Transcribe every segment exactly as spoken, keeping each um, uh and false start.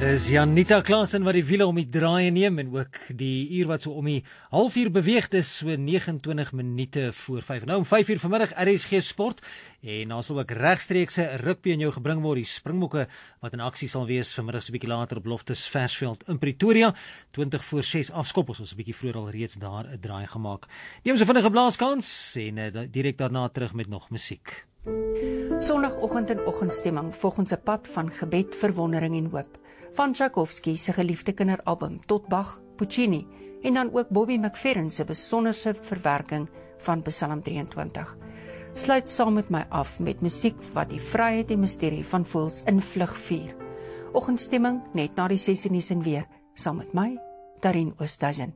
Is Janita Klaasen wat die wiele om die draai neem en ook die uur wat so om die half uur beweeg, dis so neges en twintig minute voor vyf. Nou om vyf uur vanmiddag R S G Sport en daar sal ook regstreekse rugby aan jou gebring word. Die Springbokke wat in aksie sal wees vanmiddag so 'n bietjie later op Loftus Versveld in Pretoria. twintig voor ses afskop, ons was 'n bietjie vroeër al reeds daar 'n draai gemaak. Neem so vinnige blaaskans en uh, direk daarna terug met nog musiek. Sondagoggend en oggendstemming volgens 'n pad van gebed, verwondering en hoop. Van Tchaikovsky se geliefde kinderalbum tot Bach, Puccini en dan ook Bobby McFerrin se besonderse verwerking van Psalm drieëntwintig. Sluit saam met my af met musiek wat die vryheid en misterie van voels in vlug vier. Oggendstemming net na die ses nuus en weer, saam met my, Darien Oosthuizen.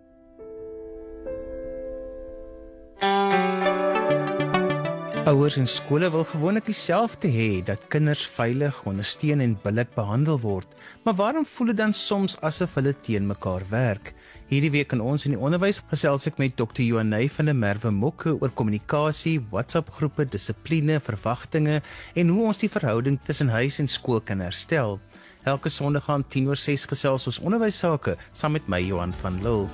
Ouers en skole wil gewoonlik dieselfde hê, dat kinders veilig, ondersteun en billik behandel word. Maar waarom voel dit dan soms asof hulle teen mekaar werk? Hierdie week in ons in die onderwys gesels ek met dokter Johanay van der Merwe Mokke oor kommunikasie, WhatsApp-groepe, dissipline, verwagtinge en hoe ons die verhouding tussen huis en skool kan herstel. Elke Sondag aan tien oor ses gesels ons onderwysake saam met my Johan van Lille.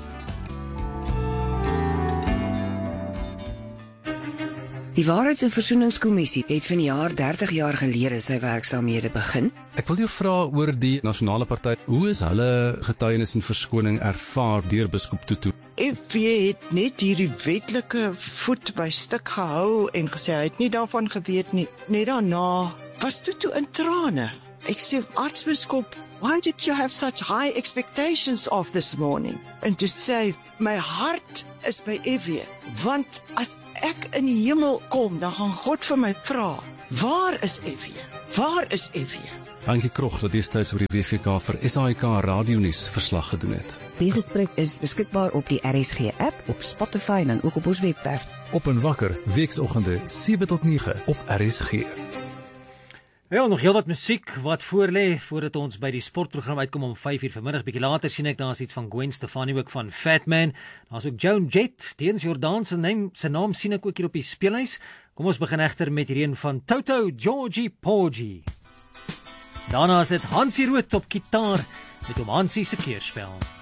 Die Waarheids- en Versoeningskommissie het vanjaar dertig jaar gelede sy werksaamhede begin. Ek wil jou vra oor die Nasionale Party. Hoe is hulle getuienis en verskoning ervaar deur Biskop Tutu? F V het net hierdie wetlike voet by stuk gehou en gesê hy het nie daarvan geweet nie. Net daarna was Tutu in trane. Ek sê, Aartsbiskop, why did you have such high expectations of this morning? En toe sê, my hart is by F V, want as ek in die hemel kom, dan gaan God vir my vra, waar is F V? Waar is F V? Dankie Krog dat destyds oor die W V K vir S A I K radionuus verslag gedoen het. Die gesprek is beskikbaar op die R S G app, op Spotify en dan ook op ons webwerf. Op en wakker, weeksoggende sewe tot nege op R S G. Ja, nog heel wat musiek wat voorlê voordat ons by die sportprogram uitkom om vyf uur vanmiddag. Bietjie later sien ek daar's iets van Gwen Stefani ook van Fat Man. Daar's ook Joan Jett, Teens Jordaan se naam, sy naam sien ek ook hier op die speellys. Kom ons begin egter met hierdie een van Toto Georgie Porgy. Daarna is dit Hansie Rood op gitaar met hom Hansie se keerspel.